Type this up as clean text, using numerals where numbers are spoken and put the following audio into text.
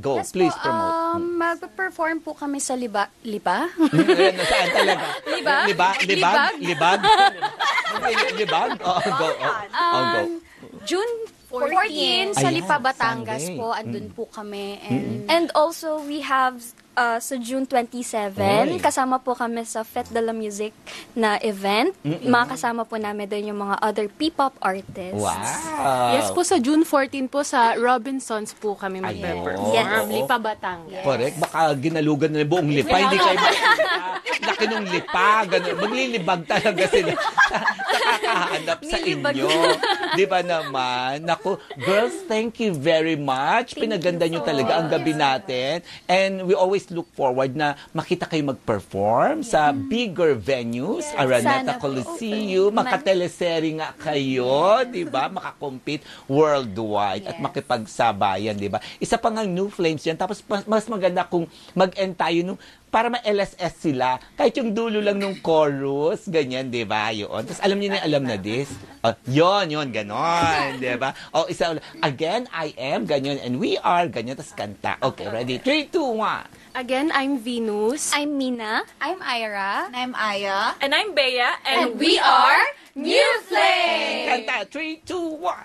Go, Yes please po, promote. magpe-perform po kami sa Liba? Saan talaga? Libag? Libag? Libag? Go. Go. June 14 sa Ayan, Lipa, Batangas Sunday. po. Andun po kami. And also, we have sa June 27, Oy. kasama po kami sa Fête de la Musique na event. Makakasama po namin doon yung mga other P-pop artists. Wow. Yes po, sa June 14 po sa Robinsons po kami magpe-perform. Yes. Lipa, Batangas. Correct. Baka ginalugan na buong lipa. Hindi kayo laki nung lipa. Ganun. Maglilibag talaga sila. Nakakahanap sa inyo. Di ba naman? Naku, girls, thank you very much. Pinaganda nyo talaga ang gabi natin. And we always look forward na makita kayo mag-perform sa bigger venues, Araneta Sana po. Coliseum, makateleserye nga kayo, di ba? Makakompete worldwide at makipagsabayan, di ba? Isa pa nga New Flames yan. Tapos mas maganda kung mag-end tayo nung para ma-LSS sila. Kahit yung dulo lang nung chorus, ganyan, di ba? Yun. Tapos alam niyo na, alam na this. Yun, ganon, di ba? O, isa ulit. Again, I am, ganyan, and we are, ganyan, tapos kanta. Okay, ready? 3, 2, 1. Again, I'm Venus. I'm Mina. I'm Ira. And I'm Aya. And I'm Bea. And we are New Flame! Kanta, 3, 2, 1.